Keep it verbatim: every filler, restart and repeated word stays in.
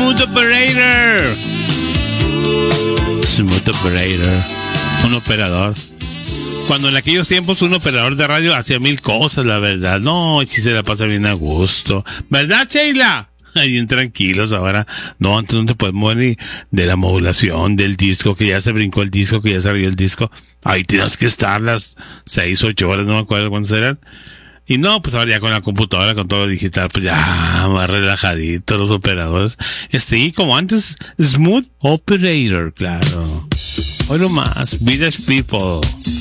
Smooth Operator. Smooth Operator. Un operador. Cuando en aquellos tiempos un operador de radio hacía mil cosas, la verdad. No, y sí se la pasa bien a gusto. ¿Verdad, Sheila? Ahí bien tranquilos ahora. No, antes no te puedes mover ni de la modulación, del disco, que ya se brincó el disco, que ya salió el disco. Ahí tienes que estar las seis, ocho horas, no me acuerdo cuántas eran. Y no, pues ahora ya con la computadora, con todo lo digital, pues ya más relajaditos los operadores. Este, como antes, Smooth Operator, claro. Hoy nomás, Village People.